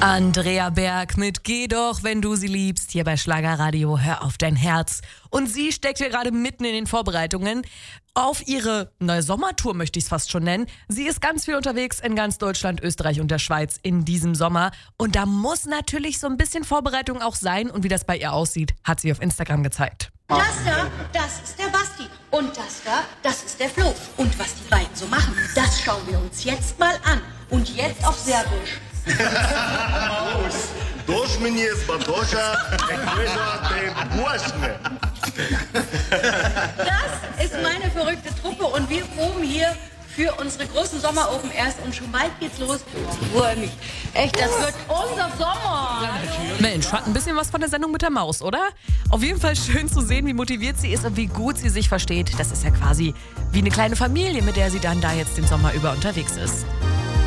Andrea Berg mit Geh doch, wenn du sie liebst, hier bei Schlagerradio, hör auf dein Herz. Und sie steckt ja gerade mitten in den Vorbereitungen auf ihre neue Sommertour, möchte ich es fast schon nennen. Sie ist ganz viel unterwegs in ganz Deutschland, Österreich und der Schweiz in diesem Sommer. Und da muss natürlich so ein bisschen Vorbereitung auch sein. Und wie das bei ihr aussieht, hat sie auf Instagram gezeigt. Das da, das ist der Basti. Und das da, das ist der Flo. Und was die beiden so machen, das schauen wir uns jetzt mal an. Und jetzt auf Serbisch. Doš mi je zbatoša, te buašne. Das ist meine verrückte Truppe und wir proben hier für unsere großen Sommer-Open Airs und schon bald geht's los. Ich freue mich. Echt, das wird unser Sommer. Mensch, hat ein bisschen was von der Sendung mit der Maus, oder? Auf jeden Fall schön zu sehen, wie motiviert sie ist und wie gut sie sich versteht. Das ist ja quasi wie eine kleine Familie, mit der sie dann da jetzt den Sommer über unterwegs ist.